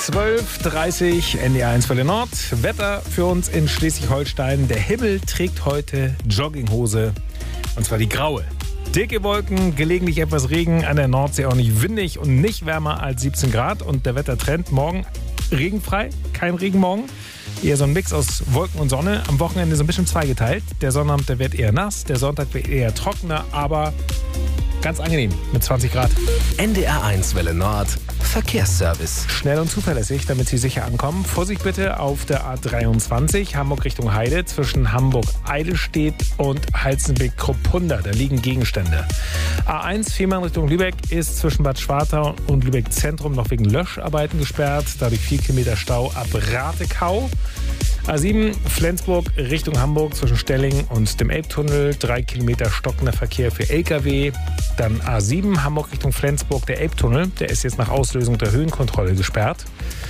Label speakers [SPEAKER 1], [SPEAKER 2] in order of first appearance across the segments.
[SPEAKER 1] 12:30 NDR1 Welle Nord. Wetter für uns in Schleswig-Holstein. Der Himmel trägt heute Jogginghose, und zwar die graue. Dicke Wolken, gelegentlich etwas Regen, an der Nordsee auch nicht windig und nicht wärmer als 17 Grad. Und der Wettertrend morgen regenfrei, kein Regen morgen. Eher so ein Mix aus Wolken und Sonne. Am Wochenende so ein bisschen zweigeteilt. Der Sonnabend, der wird eher nass, der Sonntag wird eher trockener, aber ganz angenehm mit 20 Grad.
[SPEAKER 2] NDR1 Welle Nord, Verkehrsservice.
[SPEAKER 1] Schnell und zuverlässig, damit Sie sicher ankommen. Vorsicht bitte auf der A23, Hamburg Richtung Heide, zwischen Hamburg-Eidelstedt und Heizenbeck-Kruppunda. Da liegen Gegenstände. A1, Fehmarn Richtung Lübeck, ist zwischen Bad Schwartau und Lübeck Zentrum noch wegen Löscharbeiten gesperrt. Dadurch 4 Kilometer Stau ab Ratekau. A7 Flensburg Richtung Hamburg zwischen Stelling und dem Elbtunnel. 3 Kilometer stockender Verkehr für Lkw. Dann A7 Hamburg Richtung Flensburg. Der Elbtunnel, der ist jetzt nach Auslösung der Höhenkontrolle gesperrt.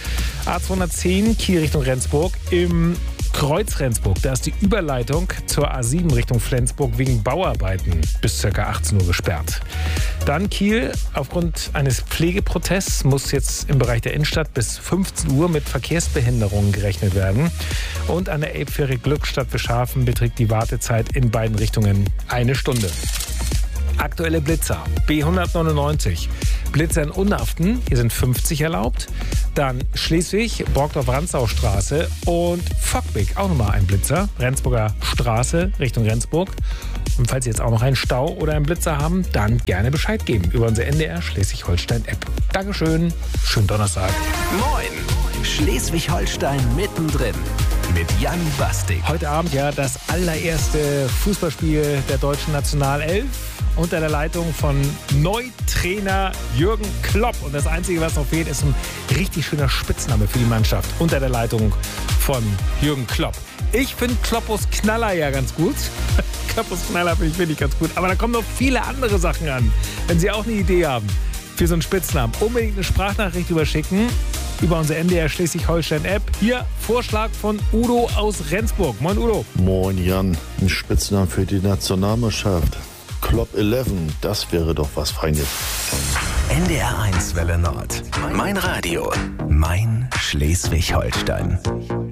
[SPEAKER 1] A210 Kiel Richtung Rendsburg. Im Kreuz Rendsburg, da ist die Überleitung zur A7 Richtung Flensburg wegen Bauarbeiten bis ca. 18 Uhr gesperrt. Dann Kiel, aufgrund eines Pflegeprotests muss jetzt im Bereich der Innenstadt bis 15 Uhr mit Verkehrsbehinderungen gerechnet werden. Und an der Elbfähre Glückstadt Beschafen beträgt die Wartezeit in beiden Richtungen 1 Stunde. Aktuelle Blitzer. B199. Blitzer in Unhaften. Hier sind 50 erlaubt. Dann Schleswig, Borgdorf-Rantzau-Straße und Fockbeck. Auch nochmal ein Blitzer. Rendsburger Straße Richtung Rendsburg. Und falls Sie jetzt auch noch einen Stau oder einen Blitzer haben, dann gerne Bescheid geben über unsere NDR Schleswig-Holstein-App. Dankeschön. Schönen Donnerstag.
[SPEAKER 2] Moin. Schleswig-Holstein mittendrin. Mit Jan Bastik.
[SPEAKER 1] Heute Abend ja das allererste Fußballspiel der deutschen Nationalelf unter der Leitung von Neutrainer Jürgen Klopp. Und das Einzige, was noch fehlt, ist ein richtig schöner Spitzname für die Mannschaft unter der Leitung von Jürgen Klopp. Ich finde Kloppos Knaller ja ganz gut. Kloppos Knaller finde ich ganz gut. Aber da kommen noch viele andere Sachen an. Wenn Sie auch eine Idee haben für so einen Spitznamen, unbedingt eine Sprachnachricht überschicken über unsere NDR Schleswig-Holstein-App. Hier Vorschlag von Udo aus Rendsburg. Moin Udo.
[SPEAKER 3] Moin Jan, ein Spitznamen für die Nationalmannschaft. Klopp 11, das wäre doch was Feines.
[SPEAKER 2] NDR1 Welle Nord. Mein Radio. Mein Schleswig-Holstein.